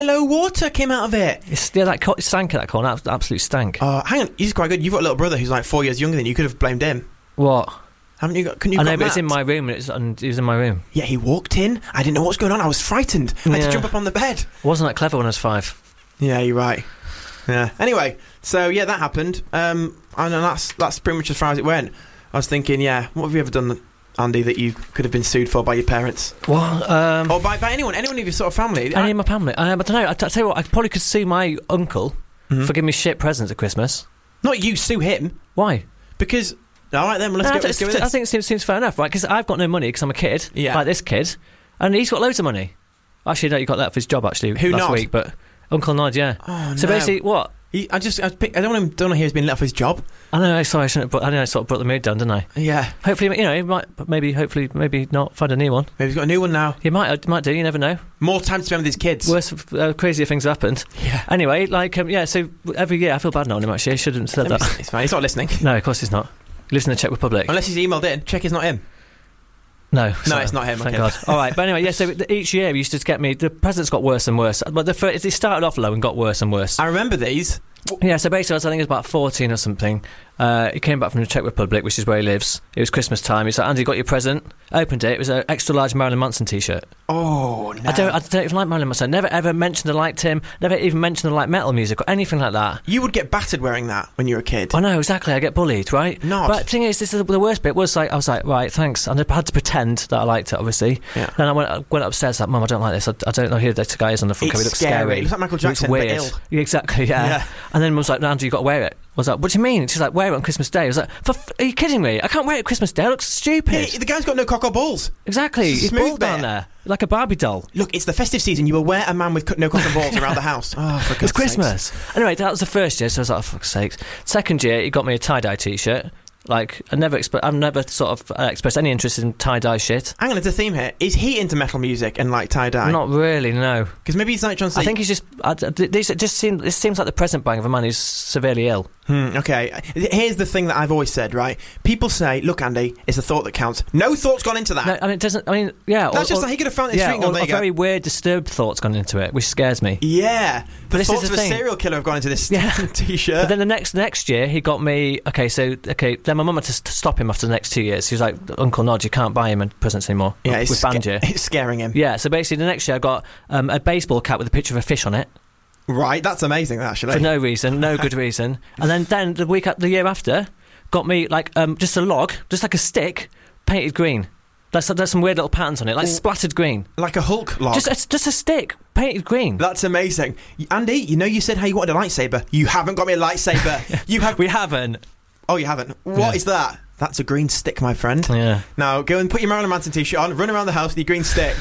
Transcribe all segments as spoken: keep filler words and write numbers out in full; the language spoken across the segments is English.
Hello, water came out of it. It's, yeah, that co- it stank at that corner. That absolute stank. Oh, hang on. He's quite good. You've got a little brother who's like four years younger than you. You could have blamed him. What? Haven't you got? Couldn't you? I got know, but Matt? it's in my room, and, it's, and he was in my room. Yeah, he walked in. I didn't know what was going on. I was frightened. I had Yeah. to jump up on the bed. I wasn't that clever when I was five. Yeah, you're right. Yeah. Anyway, so yeah, that happened. Um, and that's that's pretty much as far as it went. I was thinking, yeah, what have you ever done, Andy, that you could have been sued for by your parents? Well, um... or by, by anyone, anyone of your sort of family? Any of my family. Um, I don't know. I, t- I tell you what, I probably could sue my uncle Mhm. for giving me shit presents at Christmas. Not you, sue him. Why? Because... All right then, well, let's, No, go, let's go with this. I think it seems, seems fair enough, right? Because I've got no money because I'm a kid, Yeah. like this kid, and he's got loads of money. Actually, no, you got that for his job, actually, Who, last Nod? week, but Uncle Nod, yeah. Oh, so no. basically, what? He, I just... I, pick, I don't want him, don't want to hear he's been let off his job. I know, sorry, I shouldn't have brought, I know I sort of brought the mood down, didn't I? Yeah. Hopefully, you know, he might, maybe, hopefully, maybe not find a new one. Maybe he's got a new one now. He might, might do, you never know. More time to spend with his kids. Worse, uh, crazier things have happened. Yeah. Anyway, like, um, yeah, so every year, I feel bad now on him, actually, I shouldn't have said Let me that. see. It's fine. He's not listening. No, of course he's not. He lives in the Czech Republic. Unless he's emailed in. Check it's not him. No, No, sorry. it's not him. Thank okay. God. All right, but anyway, yeah. So each year, he used to get me. The presents got worse and worse. But the first, it started off low and got worse and worse. I remember these. Yeah. So basically, I, was, I think it was about fourteen or something. Uh, he came back from the Czech Republic, which is where he lives. It was Christmas time. He's like, "Andy, you got your present?" Opened it. It was an extra large Marilyn Manson T-shirt. Oh no! I don't. I don't even like Marilyn Manson. Never ever mentioned I liked him. Never even mentioned I liked metal music or anything like that. You would get battered wearing that when you were a kid. I know exactly. I get bullied, right? Not. But the thing is, this is the worst bit. Was like I was like, right, thanks. And I had to pretend that I liked it, obviously. Yeah. Then I went, I went upstairs like, Mum, I don't like this. I, I don't know who this guy is on the front It's cover. He looks scary. scary. It looks like Michael He looks Jackson, but weird. ill. Yeah, exactly. Yeah. Yeah. And then Mum was like, no, Andrew, you got to wear it. I was like, what do you mean? She's like, wear it on Christmas Day. I was like, For f- are you kidding me? I can't wear it on Christmas Day. It looks stupid. Hey, the guy's got no cock or balls. Exactly. It's a He's smooth bald down bit. there like a Barbie doll. Look, it's the festive season. You will wear a man with co- no cock and balls around the house. Oh, for God's It's Christmas. sakes. Anyway, that was the first year, so I was like, oh, for fuck's sakes. Second year, he got me a tie-dye T-shirt. Like, I never exp- I've never sort of uh, expressed any interest in tie-dye shit. Hang on, there's a theme here. Is he into metal music and like tie-dye? Not really, no. Because maybe he's like trying to say... I think he's just. I, this it just seems. This seems like the present bang of a man who's severely ill. Hmm, okay. Here's the thing that I've always said, right? People say, look, Andy, it's the thought that counts. No thought's gone into that. No, I mean, it doesn't. I mean, yeah. That's or, just or, like he could have found it yeah, street and gone, or, there or you go. very weird, disturbed thoughts gone into it, which scares me. Yeah. The this thoughts is of the a thing. serial killer have gone into this Yeah. T-shirt. But then the next next year, he got me. Okay, so okay, then my mum had to st- stop him after the next two years. She was like, Uncle Nod, you can't buy him presents anymore. yeah, it's, with sca- banned you. it's scaring him. Yeah, so basically, the next year I got um, a baseball cap with a picture of a fish on it. Right, that's amazing, actually. For no reason, no good reason. And then, then the week, the year after, got me like um, just a log, just like a stick, painted green. There's, there's some weird little patterns on it, like Ooh. splattered green. Like a Hulk log. Just a, just a stick, painted green. That's amazing. Andy, you know you said how you wanted a lightsaber. You haven't got me a lightsaber. You have... We haven't. Oh, you haven't? What Yeah. is that? That's a green stick, my friend. Yeah. Now, go and put your Marilyn Manson T-shirt on, run around the house with your green stick.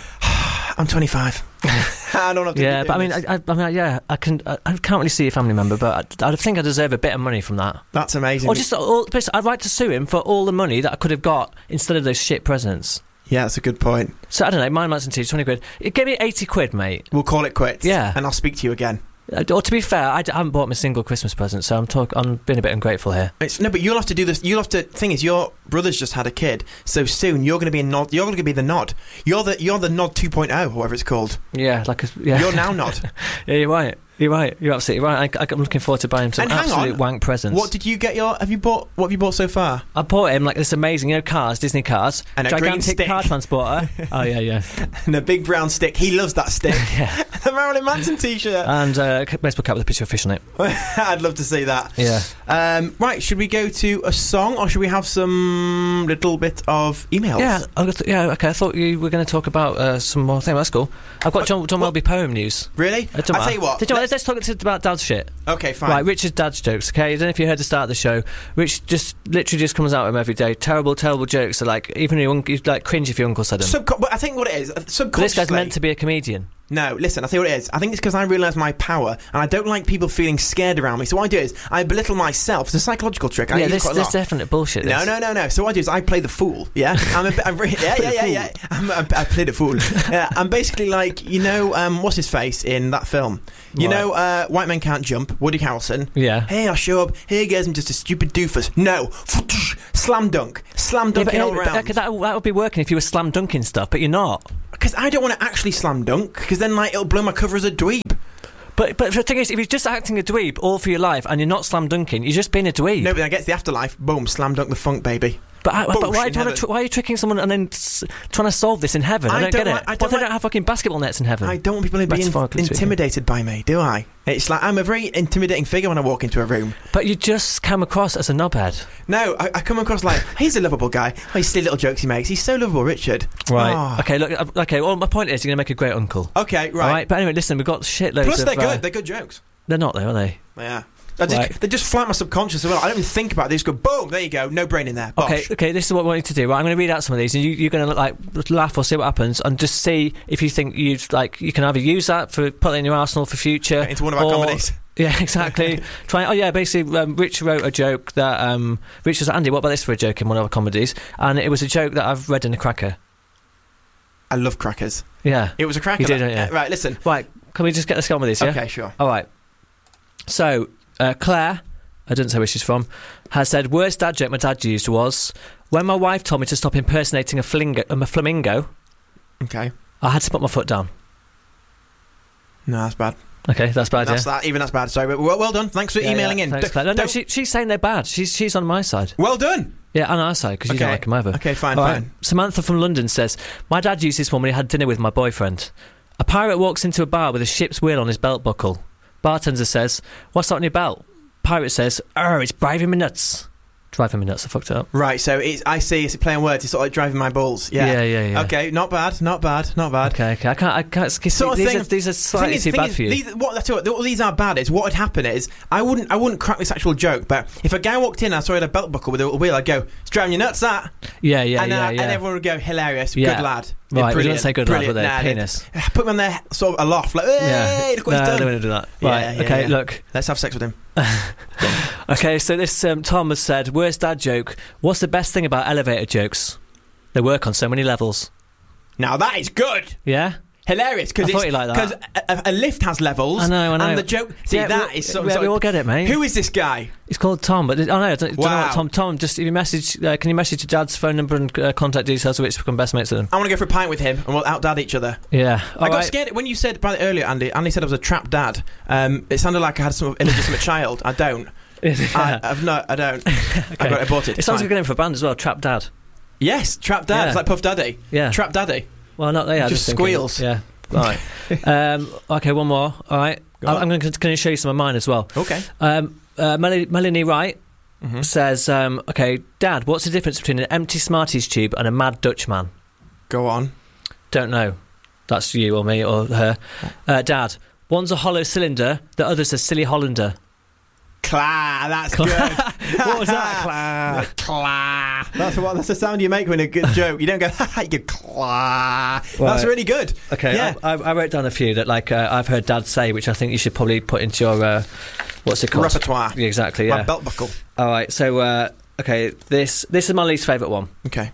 I'm twenty-five. I don't have to Yeah, keep but I doing mean, this. I, I, I mean, yeah, I can. I, I can't really see a family member, but I, I think I deserve a bit of money from that. That's amazing. Or just, all, basically, I'd like to sue him for all the money that I could have got instead of those shit presents. Yeah, that's a good point. So I don't know, my Manson T, twenty quid. It gave me eighty quid, mate. We'll call it quits. Yeah. And I'll speak to you again. Uh, Or to be fair, I, d- I haven't bought me a single Christmas present, so I'm talk- I'm being a bit ungrateful here. It's, no, but you'll have to do this. You'll have to. Thing is, your brother's just had a kid, so soon you're going to be a nod. You're going to be the nod. You're the you're the nod two point oh, whatever it's called. Yeah, like a, yeah. You're now nod. Yeah, you're right. You're right. You're absolutely right. I, I'm looking forward to buying some And hang absolute on, wank presents. What did you get? Your have you bought? What have you bought so far? I bought him like this amazing, you know, cars, Disney cars, And a green gigantic stick. car transporter. Oh yeah, yeah, And a big brown stick. He loves that stick. yeah. The Marilyn Manson T-shirt. And uh, a baseball cap with a picture of fish on it. I'd love to see that. Yeah. Um, right, should we go to a song or should we have some little bit of emails? Yeah, I th- yeah. Okay, I thought you were going to talk about uh, some more thing. That's cool. I've got John, John what- Welby poem news. Really? Uh, I'll don't tell you what. Did you, let's- let's talk to, about dad's shit. Okay, fine. Right, Richard's dad's jokes, okay? I don't know if you heard the start of the show. Rich just literally just comes out with them every day. Terrible, terrible jokes. Are like, even your uncle, you'd like cringe if your uncle said them. Subcon- but I think what it is, uh, But subconsciously... this guy's meant to be a comedian. No, listen, I'll tell you what it is. I think it's because I realise my power and I don't like people feeling scared around me. So what I do is I belittle myself. It's a psychological trick. I yeah, use this, quite a this lot. definite bullshit. No, this. no, no, no. So what I do is I play the fool. Yeah, I'm a bit. I'm re- yeah, yeah, yeah, yeah. I'm, I, I play the fool. Yeah, I'm basically like, you know, um, what's his face in that film? You What? know, uh, White Men Can't Jump. Woody Harrelson. Yeah. Hey, I'll show up. Here goes, I'm just a stupid doofus. No, slam dunk, slam Yeah, dunking but, all but around. that, that, that would be working if you were slam dunking stuff, but you're not. because I don't want to actually slam dunk, because then like it'll blow my cover as a dweeb. But but the thing is, if you're just acting a dweeb all for your life and you're not slam dunking, you're just being a dweeb. No, but then I get to the afterlife, boom, slam dunk the funk, baby. But, I, but why, do you heaven. tr- why are you tricking someone and then s- trying to solve this in heaven? I, I don't, don't get like- it. I What don't if they like- don't have fucking basketball nets in heaven? I don't want people to be in- Metaphorically speaking. intimidated by me, do I? It's like I'm a very intimidating figure when I walk into a room. But you just come across as a knobhead. No, I, I come across like, he's a lovable guy. Oh, he's silly little jokes he makes. He's so lovable, Richard. Right. Oh. Okay, look, uh, okay, well, my point is you're going to make a great uncle. Okay, right. All right, but anyway, listen, we've got shitloads Plus, of... they're good. uh, They're good jokes. they're not, though, are they? Yeah. I just, Right. They just flat my subconscious as well. I don't even think about it. They just go, boom, there you go. No brain in there. Bosh. Okay, okay, this is what we want you to do. Right, I'm going to read out some of these, and you, you're going to like laugh or see what happens, and just see if you think you like you can either use that for putting in your arsenal for future. Into one of our or- comedies. Yeah, exactly. Try. Oh, yeah. Basically, um, Rich wrote a joke that um, Rich was like, Andy, what about this for a joke in one of our comedies? And it was a joke that I've read in a cracker. I love crackers. Yeah. It was a cracker. You did, that- don't you? uh, right, listen. Right. Can we just get let's get on with this? Yeah. Okay, sure. All right. So uh, Claire, I didn't say where she's from, has said worst dad joke my dad used was when my wife told me to stop impersonating a flamingo. Um, a flamingo. Okay. I had to put my foot down. No, that's bad. Okay, that's bad. That's yeah. that. Even that's bad. Sorry, but well, well done. Thanks for Yeah, emailing yeah, in. Thanks, D- Claire. No, no, don't- she, she's saying they're bad. She's she's on my side. well done. Yeah, on our side because you Okay. don't like him either. Okay, fine, All fine. right. Samantha from London says, my dad used this one when he had dinner with my boyfriend. A pirate walks into a bar with a ship's wheel on his belt buckle. Bartender says, what's that on your belt? Pirate says, oh, it's driving me nuts. Driving me nuts, I fucked it up. Right, so it's, I see it's a play on words. It's sort of like driving my balls. Yeah. Yeah, yeah, yeah. Okay, not bad, not bad, not bad. Okay, okay. I can't, I can't, see, Sort of these, thing- are, these are slightly Thing is- too thing bad is, for you. These, what, that's what, what these are bad is what would happen is I wouldn't I wouldn't crack this actual joke, but if a guy walked in and I saw he had a belt buckle with a little wheel, I'd go, it's driving you nuts, that. yeah, yeah, and, yeah, uh, yeah. and everyone would go, hilarious, Yeah. good lad. Right, we brilliant, don't say good lad, brilliant. would they? Nah, Penis. they- Put them on their sort of aloft, like, hey, look what no, he's I done. don't want to do that. Yeah, Right, yeah, okay, yeah. look. Let's have sex with him. Okay, so this um, Tom has said, worst dad joke. What's the best thing about elevator jokes? They work on so many levels. Now that is good. Yeah? Hilarious, because I thought you liked that. a, a, a lift has levels. I know, I know. And the joke, see, Yeah, that we- is sort yeah, of, we all get it, mate. Who is this guy? It's called Tom, but I know, I don't, don't know Wow. what Tom. Tom, just if you message, uh, can you message your dad's phone number and uh, contact details, which become best mates with him? I want to go for a pint with him, and we'll out-dad each other. Yeah. I All got right. scared when you said by the earlier, Andy. Andy said I was a trapped dad. Um, it sounded like I had some illegitimate child. I don't. I, I've not. I don't. I got it aborted. It sounds Fine. like a name for a band as well. Trap Dad. Yes, trapped dad. Yeah. It's like Puff Daddy. Yeah. Trap Daddy. Well, not they. Just squeals. Yeah. All right. um, okay, one more. All right. Go on. I'm going to show you some of mine as well. Okay. Um, uh, Melanie, Melanie Wright Mm-hmm. says, um, "Okay, Dad, what's the difference between an empty Smarties tube and a Mad Dutchman?" Go on. Don't know. That's you or me or her. Uh, Dad, one's a hollow cylinder, the other's a silly Hollander. Cla. That's Cla- good. What was that? Cla. Cla. That's what. That's the sound you make when a good joke. You don't go. Ha ha. You go. Cla. That's Right. really good. Okay, Yeah. I, I, I wrote down a few that like uh, I've heard Dad say, which I think you should probably put into your uh, what's it called? Repertoire. Yeah, exactly. My Yeah. belt buckle. All right. So uh, okay, this this is my least favourite one. Okay.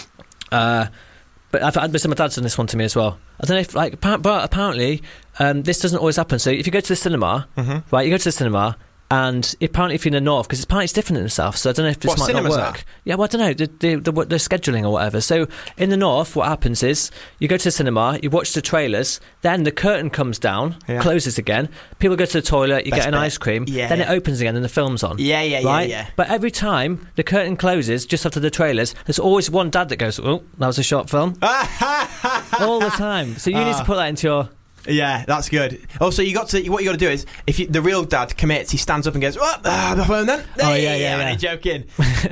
Uh, but I've had my dad's done this one to me as well. I don't know if like, appa- but apparently um, this doesn't always happen. So if you go to the cinema, Mm-hmm. right, you go to the cinema. And apparently, if you're in the north, because apparently it's different in the south, so I don't know if this What, might not cinemas work. are? Yeah, well, I don't know the, the the the scheduling or whatever. So in the north, what happens is you go to the cinema, you watch the trailers, then the curtain comes down, Yeah. closes again. People go to the toilet, you Best get an bit. ice cream, Yeah. then it opens again and the film's on. Yeah, yeah, yeah, right? yeah. But every time the curtain closes, just after the trailers, there's always one dad that goes, "Oh, that was a short film," all the time. So you need to Ah. put that into your. Yeah, that's good. Also, you got to what you got to do is if you, the real dad commits, he stands up and goes, "What? Ah, the phone then?" Oh, Hey, yeah, yeah, I'm yeah. only joking.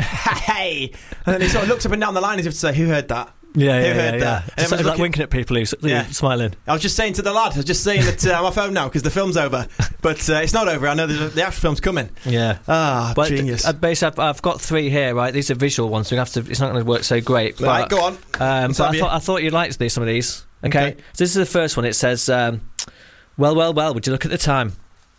Hey, and then he sort of looks up and down the line as if to say, "Who heard that?" Yeah, Who yeah, heard yeah. that? yeah. And Just everyone's like looking- winking at people who's Yeah. smiling. I was just saying to the lad, I was just saying that uh, I'm off home now because the film's over, but uh, it's not over. I know there's a, the actual film's coming. Yeah. Ah, But genius. uh, basically, I've, I've got three here, right? These are visual ones, so we have to. It's not going to work so great. But, right, go on. Um, Let's but have I you. thought I thought you'd like these, some of these. Okay. Okay. So this is the first one. It says, um, "Well, well, well. Would you look at the time?"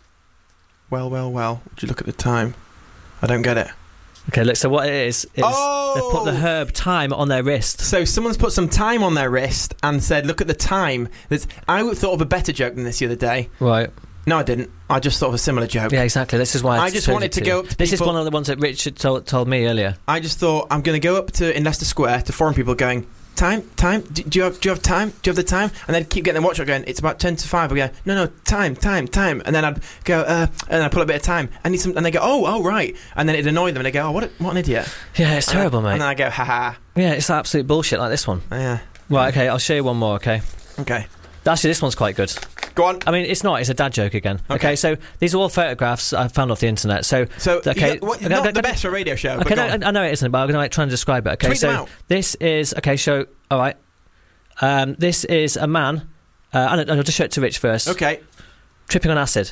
Well, well, well. Would you look at the time? I don't get it. Okay. Look. So what it is is Oh! they put the herb time on their wrist. So someone's put some time on their wrist and said, "Look at the time." That's, I thought of a better joke than this the other day. Right. No, I didn't. I just thought of a similar joke. Yeah. Exactly. This is why I, I just chose wanted it to go up to This is people- one of the ones that Richard told, told me earlier. I just thought I'm going to go up to in Leicester Square to foreign people going, time, time. Do, do you have do you have time? Do you have the time? And they'd keep getting the watch out going, it's about ten to five. I go, no, no, time, time, time. And then I'd go, uh, and I'd put a bit of time. I need some, and they go, oh, oh, right. And then it'd annoy them, and they go, oh, what, a, what an idiot. Yeah, it's and terrible, I, mate. And then I go, haha. Yeah, it's absolute bullshit like this one. Oh, yeah. Right, okay, I'll show you one more, okay? Okay. Actually, this one's quite good. Go on. I mean, it's not. It's a dad joke again. Okay, Okay. so these are all photographs I found off the internet. So, So, okay, you got, what, okay, not okay, the okay. best for a radio show, Okay, but no, go on. I know it isn't, but I'm going to like, try and describe it. Okay, Tweet them so out. this is okay. So, all right, um, this is a man. Uh, I'll, I'll just show it to Rich first. Okay. Tripping on acid.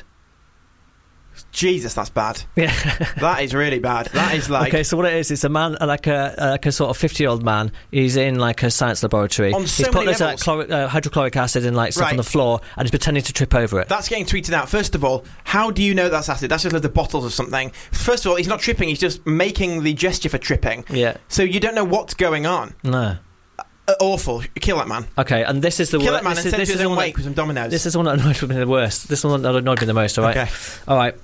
Jesus, that's bad. Yeah. That is really bad. That is like... Okay, so what it is, it's a man, uh, like a uh, like a sort of fifty-year-old man. He's in like a science laboratory. On he's so put many loads of, levels. like, chlor- uh, hydrochloric acid and like stuff Right. on the floor, and he's pretending to trip over it. That's getting tweeted out. First of all, how do you know that's acid? That's just like the bottles of something. First of all, he's not tripping, he's just making the gesture for tripping. Yeah. So you don't know what's going on. No. Uh, awful. Kill that man. Okay, and this is the Kill wor- that man this and is, send this to is his the own one wake that, with some dominoes. this is the one that annoyed me the worst. This one that annoyed me the most. All right. Okay. All right.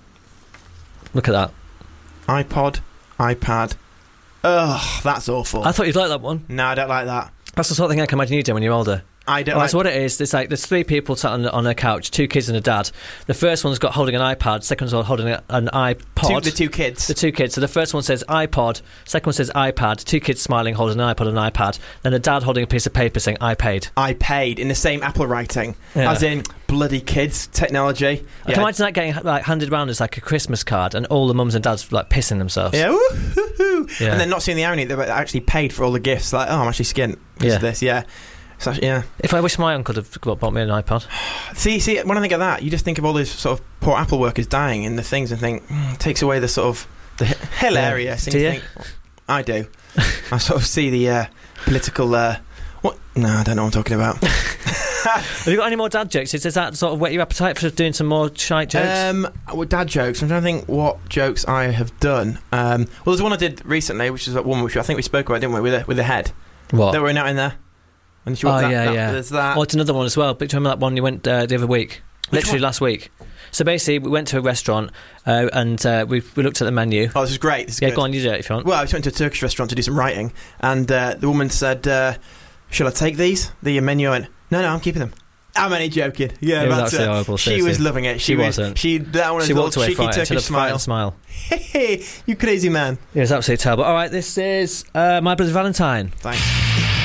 Look at that. iPod, iPad. Ugh, that's awful. I thought you'd like that one. No, I don't like that. That's the sort of thing I can imagine you doing when you're older. I don't All right, like... so what it is, it's like there's three people sat on, on a couch, two kids and a dad. The first one's got holding an iPad, second one's holding a, an iPod. Two, the two kids. The two kids. So the first one says iPod, second one says iPad, two kids smiling holding an iPod and an iPad, then a dad holding a piece of paper saying I paid. I paid in the same Apple writing. Yeah. As in, bloody kids, technology. I can imagine that getting like handed around as like a Christmas card and all the mums and dads like pissing themselves. Yeah, woo-hoo-hoo. Yeah. And then not seeing the irony, they were actually paid for all the gifts. Like, oh, I'm actually skint because Yeah. of this, yeah. So, yeah. If I wish my uncle had bought me an iPod. See, see, when I think of that, you just think of all those sort of poor Apple workers dying in the things and think, mm, it takes away the sort of the h- hilarious. Yeah. And Do you? think, I do. I sort of see the uh, political. Uh, what? No, I don't know what I'm talking about. Have you got any more dad jokes? Does that sort of whet your appetite for doing some more shite jokes? Um, with dad jokes, I'm trying to think what jokes I have done. Um, well, there's one I did recently, which is that one which I think we spoke about, didn't we? With the, with the head. What? That were out in there. And she Oh, that, yeah, that, yeah. There's that. Oh, it's another one as well. But do you remember that one you went uh, the other week? Which Literally one? last week. So basically, we went to a restaurant uh, and uh, we, we looked at the menu. Oh, this is great. This is Yeah, good. go on, you do it if you want. Well, I went to a Turkish restaurant to do some writing, and uh, the woman said, uh, "Shall I take these?" The menu went, "No, no, I'm keeping them." I'm only joking. Yeah, It was that's actually it. horrible, She seriously. was loving it. She, She was, wasn't. She that one She was a walked little away cheeky frightened. She had Turkish a frightened smile. smile. Hey, you crazy man. It was absolutely terrible. All right, this is uh, My Brother Valentine. Thanks.